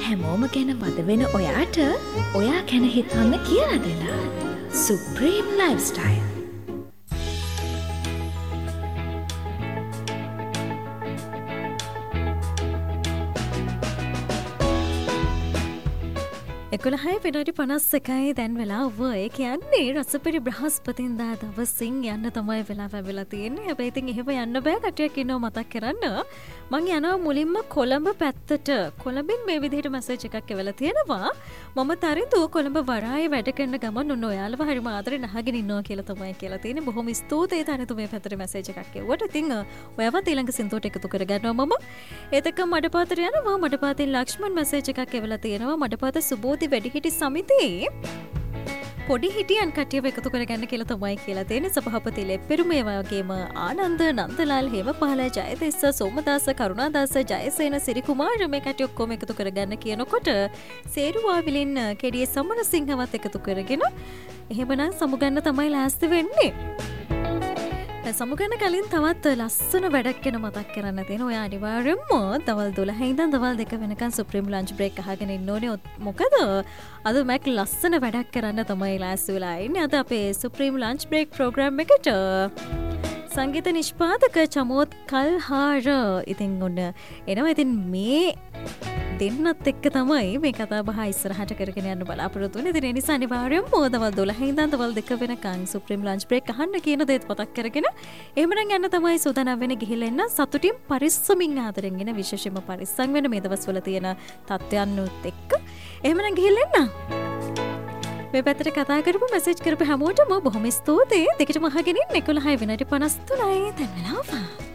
හැමෝම ගැන වද වෙන ඔයාට ඔයා ගැන හිතන්න කියලා දෙලා සුප්‍රීම් ලයිෆ්ස්ටයිල්. එකොළහයි විනාඩි 51යි දැන් වෙලා ඔය කියන්නේ රසපිරි බ්‍රහස්පතින්දා දවසින් යන්න තමයි වෙලා වැවිලා තියෙන්නේ. හැබැයි ඉතින් එහෙම යන්න බෑ, කටියක් ඉන්නව මතක් කරන්න. මං යනවා මුලින්ම කොළඹ පැත්තට. කොළඹින් මේ විදිහට මැසේජ් එකක් එවලා තියෙනවා. මම තරිඳු කොළඹ වරායේ වැඩ කරන ගමන් ඔන්න ඔයාලව හරිම ආදරෙන් අහගෙන ඉන්නවා කියලා තමයි කියලා තියෙන්නේ. බොහොම ස්තුතියි තරිඳු මේ පැත්තට මැසේජ් එකක් එවුවට. ඉතින් ඔයවත් ඊළඟ සින්දුවට එකතු කරගන්නවා මම. ඒත් එක්ක මඩපාතට යනවා. මඩපාතෙන් ලක්ෂ්මන් මැසේජ් එකක් එවලා තියෙනවා. මඩපාත සුබෝධි වැඩිහිටි සමිතියේ පොඩි හිටියන් කට්ටියව එකතු කරගන්න කියලා තමයි කියලා තියෙන්නේ. සභාපති ලෙප්පෙරුම ඒ වගේම ආනන්ද, නන්දලාල්, හේමපාල, ජයතිස්ස, සෝමදාස, කරුණාදාස, ජයසේන, සිරිකුමාර මේ කට්ටිය ඔක්කොම එකතු කරගන්න කියනකොට සේරුවාවිලින් කෙඩියේ සමනසිංහවත් එකතු කරගෙන එහෙමනම් සමුගන්න තමයි ලෑස්ති වෙන්නේ. සමුගන්න කලින් තවත් ලස්සන වැඩක් ගැන මතක් කරන්න තියෙන. ඔයා අනිවාර්යෙන්ම දවල් 12 ඉඳන් දවල් 2 වෙනකන් සුප්‍රීම් ලන්ච් බ්‍රේක් අහගෙන ඉන්න ඕනේ. මොකද අද මැක් ලස්සන වැඩක් කරන්න තමයි ලෑස්ති වෙලා ඉන්නේ. අද අපේ සුප්‍රීම් ලන්ච් බ්‍රේක් ප්‍රෝග්‍රෑම් එකට සංගීත නිෂ්පාදක චමෝත් කල්හාර ඉතින් ඔන්න එනවා. ඉතින් මේ දෙන්නත් එක්ක තමයි මේ කතා බහ ඉස්සරහට කරගෙන යන්න බලාපොරොත්තු වෙන්නේ. ඉතින් ඒ නිසා අනිවාර්යෙන්ම දවල් 12 ඉඳන් දවල් 2 වෙනකන් සුප්‍රීම් ලන්ච් බ්‍රේක් අහන්න කියන දේත් මතක් කරගෙන එහෙමනම් යන්න තමයි සූදානම් වෙන්නේ. ගිහිල්ලා එන්න සතුටින් පරිස්සමින් ආදරෙන් එන විශේෂයෙන්ම පරිස්සම් වෙන මේ දවස්වල තියෙන තත්ත්වයන් උත් එක්ක එහෙමනම් ගිහිල්ලා එන්න. මේ පැත්තට කතා කරපු මැසේජ් කරපු හැමෝටම බොහොම ස්තුතියි. දෙකටම අහගෙන ඉන්න 11 විනාඩි 53යි දැන් වෙලාව.